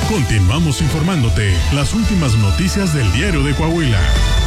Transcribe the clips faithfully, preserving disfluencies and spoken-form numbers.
Continuamos informándote las últimas noticias del Diario de Coahuila.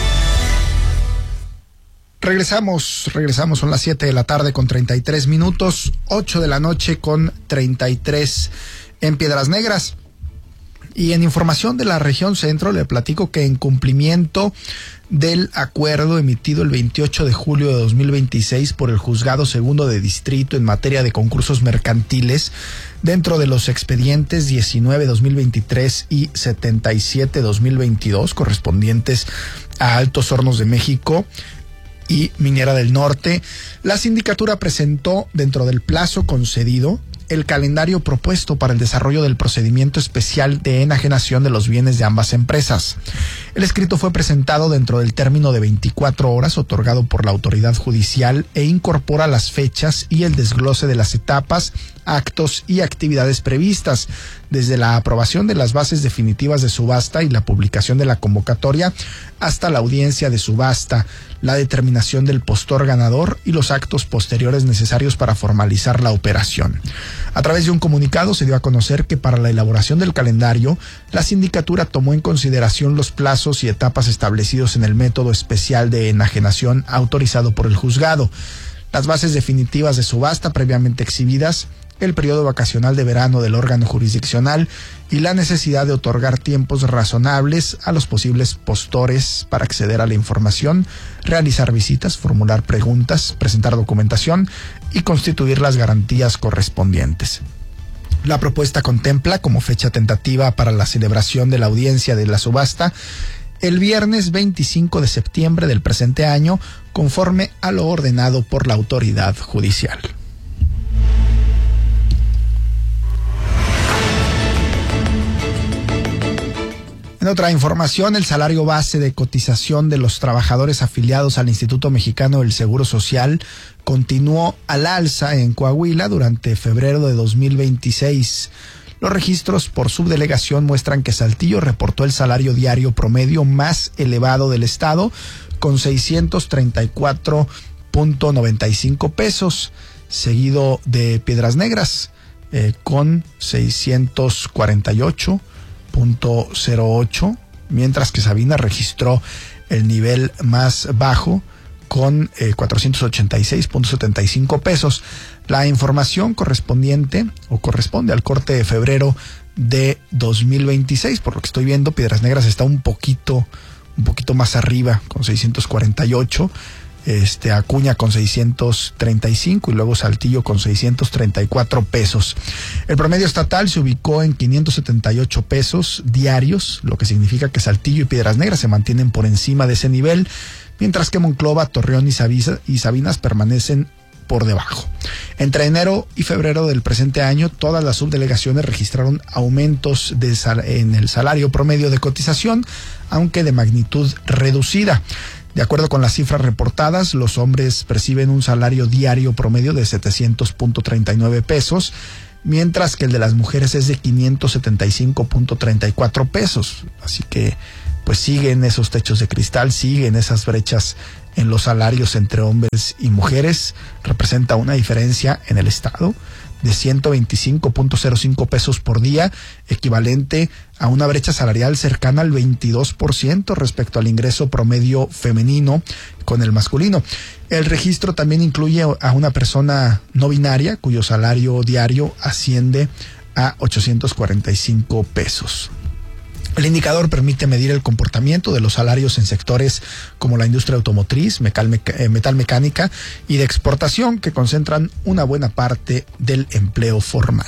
Regresamos, regresamos, son las siete de la tarde con treinta y tres minutos, ocho de la noche con treinta y tres en Piedras Negras. Y en información de la región centro le platico que en cumplimiento del acuerdo emitido el veintiocho de julio de dos mil veintiséis por el Juzgado Segundo de Distrito en materia de concursos mercantiles, dentro de los expedientes diecinueve dos mil veintitrés y setenta y siete dos mil veintidós correspondientes a Altos Hornos de México y Minera del Norte, la sindicatura presentó dentro del plazo concedido el calendario propuesto para el desarrollo del procedimiento especial de enajenación de los bienes de ambas empresas. El escrito fue presentado dentro del término de veinticuatro horas otorgado por la autoridad judicial e incorpora las fechas y el desglose de las etapas, actos y actividades previstas, desde la aprobación de las bases definitivas de subasta y la publicación de la convocatoria hasta la audiencia de subasta, la determinación del postor ganador y los actos posteriores necesarios para formalizar la operación. A través de un comunicado se dio a conocer que para la elaboración del calendario, la sindicatura tomó en consideración los plazos y etapas establecidos en el método especial de enajenación autorizado por el juzgado, las bases definitivas de subasta previamente exhibidas, el periodo vacacional de verano del órgano jurisdiccional y la necesidad de otorgar tiempos razonables a los posibles postores para acceder a la información, realizar visitas, formular preguntas, presentar documentación y constituir las garantías correspondientes. La propuesta contempla como fecha tentativa para la celebración de la audiencia de la subasta el viernes veinticinco de septiembre del presente año, conforme a lo ordenado por la autoridad judicial. En otra información, el salario base de cotización de los trabajadores afiliados al Instituto Mexicano del Seguro Social continuó al alza en Coahuila durante febrero de dos mil veintiséis. Los registros por subdelegación muestran que Saltillo reportó el salario diario promedio más elevado del estado, con seiscientos treinta y cuatro punto noventa y cinco pesos, seguido de Piedras Negras eh, con seiscientos cuarenta y ocho punto cero ocho, mientras que Sabina registró el nivel más bajo con eh, cuatrocientos ochenta y seis punto setenta y cinco pesos. La información correspondiente o corresponde al corte de febrero de dos mil veintiséis, por lo que estoy viendo, Piedras Negras está un poquito, un poquito más arriba con seiscientos cuarenta y ocho. Este, Acuña con seiscientos treinta y cinco y luego Saltillo con seiscientos treinta y cuatro pesos. El promedio estatal se ubicó en quinientos setenta y ocho pesos diarios, lo que significa que Saltillo y Piedras Negras se mantienen por encima de ese nivel, mientras que Monclova, Torreón y, Savisa, y Sabinas permanecen por debajo. Entre enero y febrero del presente año, todas las subdelegaciones registraron aumentos de sal- en el salario promedio de cotización, aunque de magnitud reducida. De acuerdo con las cifras reportadas, los hombres perciben un salario diario promedio de setecientos punto treinta y nueve pesos, mientras que el de las mujeres es de quinientos setenta y cinco punto treinta y cuatro pesos. Así que, pues siguen esos techos de cristal, siguen esas brechas en los salarios entre hombres y mujeres. Representa una diferencia en el estado de ciento veinticinco punto cero cinco pesos por día, equivalente a una brecha salarial cercana al veintidós por ciento respecto al ingreso promedio femenino con el masculino. El registro también incluye a una persona no binaria cuyo salario diario asciende a ochocientos cuarenta y cinco pesos. El indicador permite medir el comportamiento de los salarios en sectores como la industria automotriz, metal, metal mecánica y de exportación, que concentran una buena parte del empleo formal.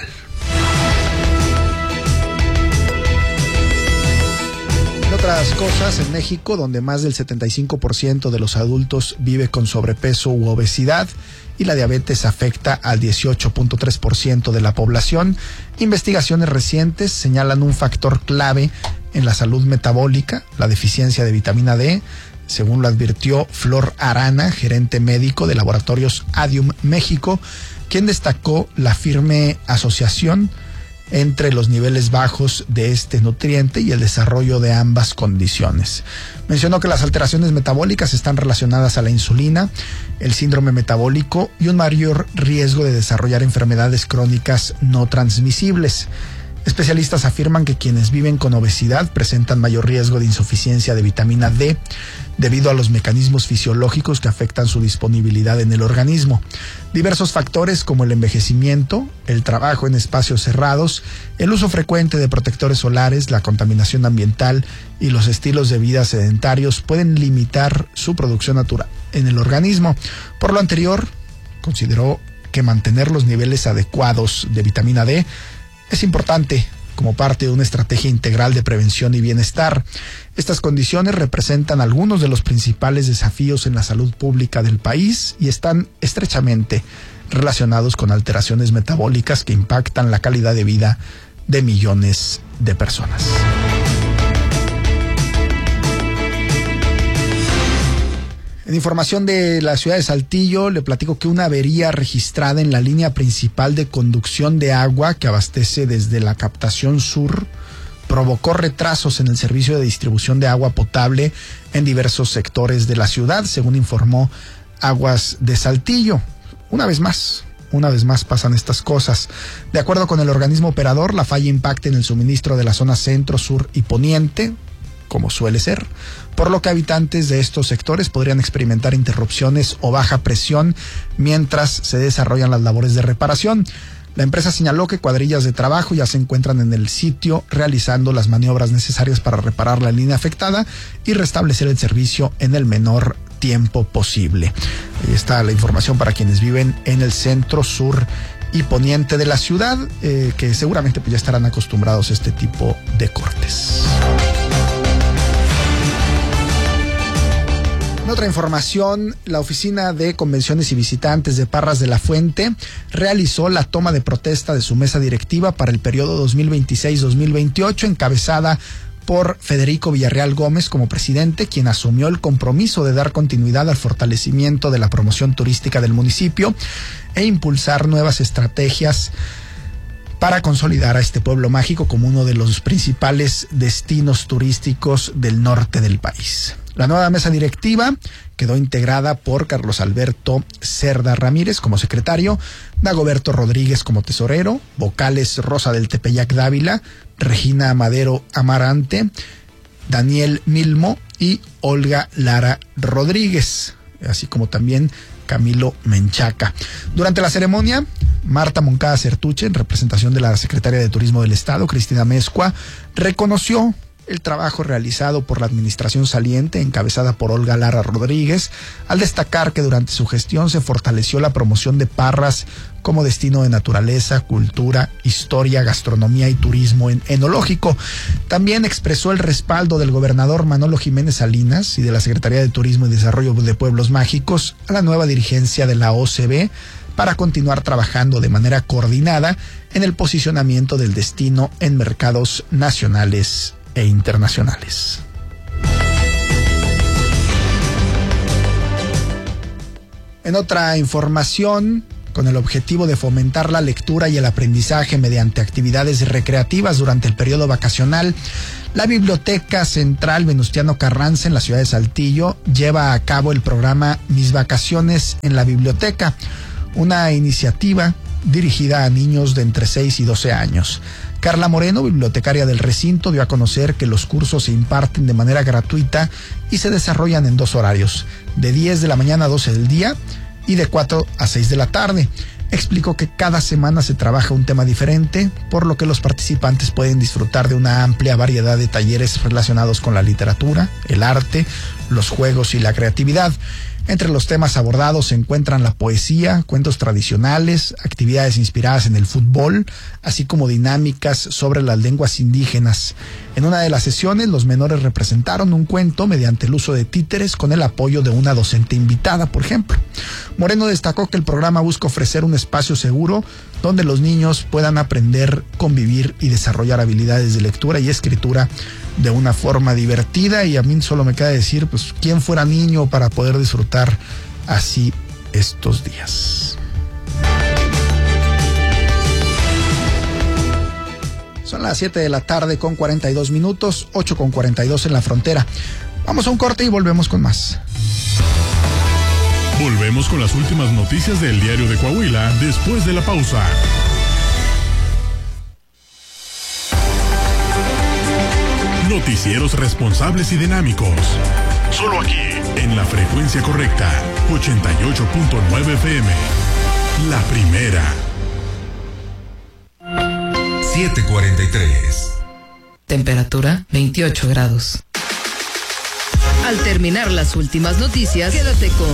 En otras cosas, en México, donde más del setenta y cinco por ciento de los adultos vive con sobrepeso u obesidad y la diabetes afecta al dieciocho punto tres por ciento de la población, investigaciones recientes señalan un factor clave en la salud metabólica, la deficiencia de vitamina D, según lo advirtió Flor Arana, gerente médico de Laboratorios Adium México, quien destacó la firme asociación entre los niveles bajos de este nutriente y el desarrollo de ambas condiciones. Mencionó que las alteraciones metabólicas están relacionadas a la insulina, el síndrome metabólico y un mayor riesgo de desarrollar enfermedades crónicas no transmisibles. Especialistas afirman que quienes viven con obesidad presentan mayor riesgo de insuficiencia de vitamina D debido a los mecanismos fisiológicos que afectan su disponibilidad en el organismo. Diversos factores como el envejecimiento, el trabajo en espacios cerrados, el uso frecuente de protectores solares, la contaminación ambiental y los estilos de vida sedentarios pueden limitar su producción natural en el organismo. Por lo anterior, consideró que mantener los niveles adecuados de vitamina D es importante como parte de una estrategia integral de prevención y bienestar. Estas condiciones representan algunos de los principales desafíos en la salud pública del país y están estrechamente relacionados con alteraciones metabólicas que impactan la calidad de vida de millones de personas. En información de la ciudad de Saltillo, le platico que una avería registrada en la línea principal de conducción de agua que abastece desde la captación sur provocó retrasos en el servicio de distribución de agua potable en diversos sectores de la ciudad, según informó Aguas de Saltillo. Una vez más, una vez más pasan estas cosas. De acuerdo con el organismo operador, la falla impacta en el suministro de la zona centro, sur y poniente, como suele ser, por lo que habitantes de estos sectores podrían experimentar interrupciones o baja presión mientras se desarrollan las labores de reparación. La empresa señaló que cuadrillas de trabajo ya se encuentran en el sitio realizando las maniobras necesarias para reparar la línea afectada y restablecer el servicio en el menor tiempo posible. Ahí está la información para quienes viven en el centro, sur y poniente de la ciudad, eh, que seguramente pues ya estarán acostumbrados a este tipo de cortes. En otra información, la Oficina de Convenciones y Visitantes de Parras de la Fuente realizó la toma de protesta de su mesa directiva para el periodo dos mil veintiséis dos mil veintiocho, encabezada por Federico Villarreal Gómez como presidente, quien asumió el compromiso de dar continuidad al fortalecimiento de la promoción turística del municipio e impulsar nuevas estrategias para consolidar a este pueblo mágico como uno de los principales destinos turísticos del norte del país. La nueva mesa directiva quedó integrada por Carlos Alberto Cerda Ramírez como secretario, Dagoberto Rodríguez como tesorero, vocales Rosa del Tepeyac Dávila, Regina Madero Amarante, Daniel Milmo y Olga Lara Rodríguez, así como también Camilo Menchaca. Durante la ceremonia, Marta Moncada Certuche, en representación de la secretaria de Turismo del Estado, Cristina Mezcua, reconoció el trabajo realizado por la administración saliente, encabezada por Olga Lara Rodríguez, al destacar que durante su gestión se fortaleció la promoción de Parras como destino de naturaleza, cultura, historia, gastronomía y turismo en enológico. También expresó el respaldo del gobernador Manolo Jiménez Salinas y de la Secretaría de Turismo y Desarrollo de Pueblos Mágicos a la nueva dirigencia de la O C B para continuar trabajando de manera coordinada en el posicionamiento del destino en mercados nacionales e internacionales. En otra información, con el objetivo de fomentar la lectura y el aprendizaje mediante actividades recreativas durante el periodo vacacional, la Biblioteca Central Venustiano Carranza en la ciudad de Saltillo lleva a cabo el programa Mis Vacaciones en la Biblioteca, una iniciativa dirigida a niños de entre seis y doce años. Carla Moreno, bibliotecaria del recinto, dio a conocer que los cursos se imparten de manera gratuita y se desarrollan en dos horarios, de diez de la mañana a doce del día y de cuatro a seis de la tarde. Explicó que cada semana se trabaja un tema diferente, por lo que los participantes pueden disfrutar de una amplia variedad de talleres relacionados con la literatura, el arte, los juegos y la creatividad. Entre los temas abordados se encuentran la poesía, cuentos tradicionales, actividades inspiradas en el fútbol, así como dinámicas sobre las lenguas indígenas. En una de las sesiones, los menores representaron un cuento mediante el uso de títeres con el apoyo de una docente invitada, por ejemplo. Moreno destacó que el programa busca ofrecer un espacio seguro donde los niños puedan aprender, convivir y desarrollar habilidades de lectura y escritura de una forma divertida, y a mí solo me queda decir, pues, quién fuera niño para poder disfrutar así estos días. Son las siete de la tarde con cuarenta y dos minutos, ocho con cuarenta y dos en la frontera. Vamos a un corte y volvemos con más. Volvemos con las últimas noticias del Diario de Coahuila después de la pausa. Noticieros responsables y dinámicos. Solo aquí, en la frecuencia correcta, ochenta y ocho punto nueve F M. La primera. siete cuarenta y tres. Temperatura veintiocho grados. Al terminar las últimas noticias, quédate con